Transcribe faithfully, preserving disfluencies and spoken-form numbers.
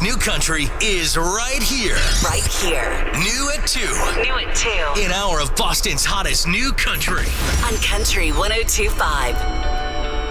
hottest new country is right here. Right here. New at two. New at two. An hour of Boston's hottest new country. On Country one oh two point five.